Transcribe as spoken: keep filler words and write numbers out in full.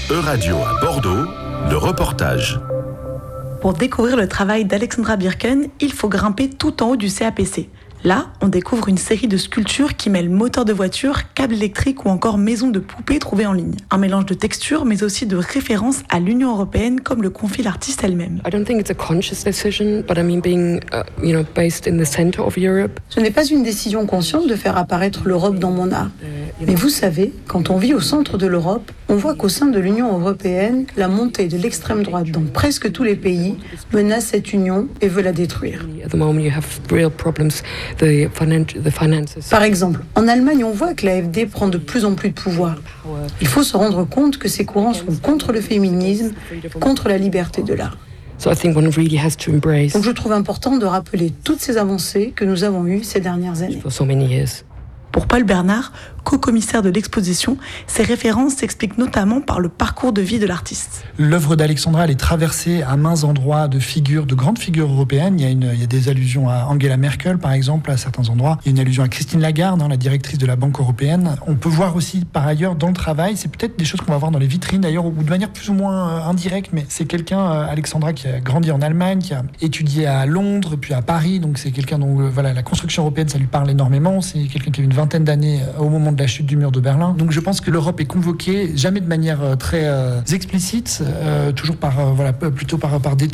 E-Radio à Bordeaux, le reportage. Pour découvrir le travail d'Alexandra Birken, il faut grimper tout en haut du C A P C. Là, on découvre une série de sculptures qui mêlent moteurs de voiture, câbles électriques ou encore maisons de poupées trouvées en ligne. Un mélange de textures, mais aussi de références à l'Union européenne, comme le confie l'artiste elle-même. I don't think it's a conscious decision, but I mean being, uh, you know, based in the center of Europe. Ce n'est pas une décision consciente de faire apparaître l'Europe dans mon art. Mais vous savez, quand on vit au centre de l'Europe, on voit qu'au sein de l'Union européenne, la montée de l'extrême droite dans presque tous les pays menace cette union et veut la détruire. At the moment, you have real problems. The finan- the finances. Par exemple, en Allemagne, on voit que l'A F D prend de plus en plus de pouvoir. Il faut se rendre compte que ces courants sont contre le féminisme, contre la liberté de l'art. So I think one really has to embrace Donc je trouve important de rappeler toutes ces avancées que nous avons eues ces dernières années. for so many years. Pour Paul Bernard, co-commissaire de l'exposition, ces références s'expliquent notamment par le parcours de vie de l'artiste. L'œuvre d'Alexandra, elle est traversée à mains endroits de figures, de grandes figures européennes. Il y a, une, il y a des allusions à Angela Merkel, par exemple, à certains endroits. Il y a une allusion à Christine Lagarde, hein, la directrice de la Banque européenne. On peut voir aussi, par ailleurs, dans le travail, c'est peut-être des choses qu'on va voir dans les vitrines, d'ailleurs, ou de manière plus ou moins euh, indirecte, mais c'est quelqu'un, euh, Alexandra, qui a grandi en Allemagne, qui a étudié à Londres, puis à Paris. Donc c'est quelqu'un dont euh, voilà, la construction européenne, ça lui parle énormément. C'est quelqu'un qui a une vingtaine d'années euh, au moment de la chute du mur de Berlin. Donc je pense que l'Europe est convoquée, jamais de manière euh, très euh, explicite, euh, toujours par, euh, voilà, plutôt par, par détour.